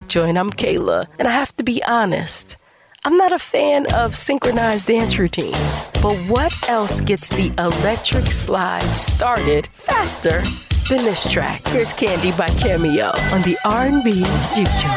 Joint. I'm Kayla, and I have to be honest. I'm not a fan of synchronized dance routines, but what else gets the electric slide started faster than this track? Here's Candy by Cameo on the R&B Juke Joint.